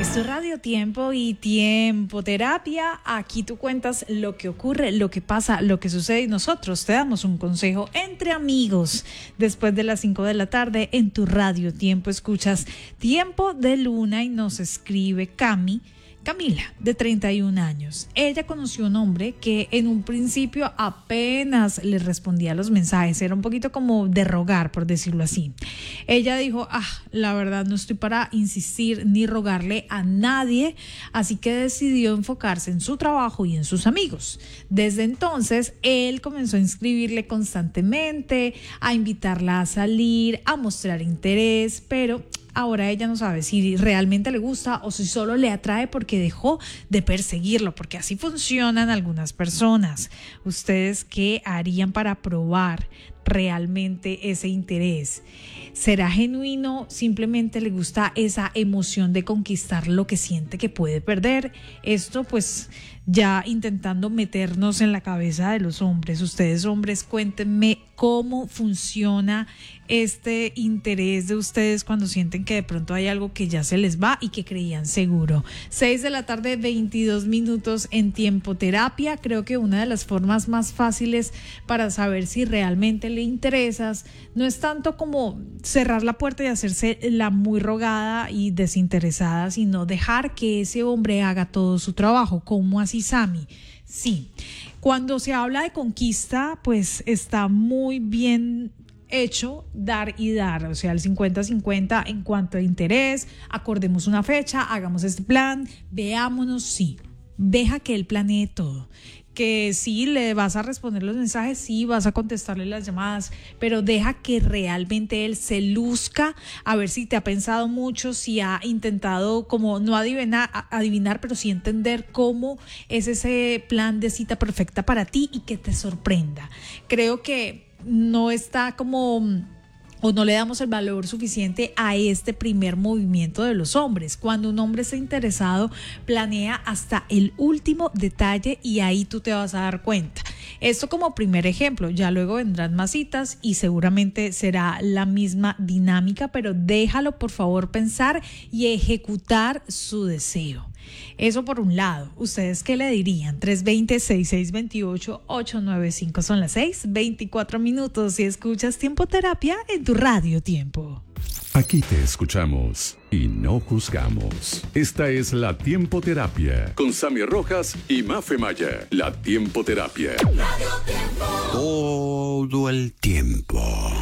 Esto es Radio Tiempo y Tiempo Terapia. Aquí tú cuentas lo que ocurre, lo que pasa, lo que sucede y nosotros te damos un consejo entre amigos. Después de las 5 de la tarde en tu Radio Tiempo escuchas Tiempo de Luna y nos escribe Camila, de 31 años. Ella conoció un hombre que en un principio apenas le respondía a los mensajes. Era un poquito como de rogar, por decirlo así. Ella dijo, la verdad no estoy para insistir ni rogarle a nadie, así que decidió enfocarse en su trabajo y en sus amigos. Desde entonces, él comenzó a inscribirle constantemente, a invitarla a salir, a mostrar interés, pero ahora ella no sabe si realmente le gusta o si solo le atrae porque dejó de perseguirlo, porque así funcionan algunas personas. ¿Ustedes qué harían para probar realmente ese interés? ¿Será genuino? ¿Simplemente le gusta esa emoción de conquistar lo que siente que puede perder? Esto pues ya intentando meternos en la cabeza de los hombres. Ustedes hombres, cuéntenme cómo funciona este interés de ustedes cuando sienten que de pronto hay algo que ya se les va y que creían seguro. 6 de la tarde, 22 minutos en Tiempo Terapia. Creo que una de las formas más fáciles para saber si realmente le interesas no es tanto como cerrar la puerta y hacerse la muy rogada y desinteresada, sino dejar que ese hombre haga todo su trabajo. ¿Cómo así, Sammy? Sí, cuando se habla de conquista, pues está muy bien hecho dar y dar, o sea, el 50-50 en cuanto a interés. Acordemos una fecha, hagamos este plan, veámonos, sí, deja que él planee todo. Que sí, le vas a responder los mensajes, sí, vas a contestarle las llamadas, pero deja que realmente él se luzca, a ver si te ha pensado mucho, si ha intentado como no adivinar, pero sí entender cómo es ese plan de cita perfecta para ti y que te sorprenda. Creo que no está como, o no le damos el valor suficiente a este primer movimiento de los hombres. Cuando un hombre está interesado, planea hasta el último detalle y ahí tú te vas a dar cuenta. Esto como primer ejemplo, ya luego vendrán más citas y seguramente será la misma dinámica, pero déjalo por favor pensar y ejecutar su deseo. Eso por un lado. ¿Ustedes qué le dirían? 320-6628-895. Son las 6:24 minutos y escuchas Tiempo Terapia en tu Radio Tiempo. Aquí te escuchamos y no juzgamos. Esta es la Tiempo Terapia con Sammy Rojas y Mafe Maya. La Tiempo Terapia. Todo el tiempo.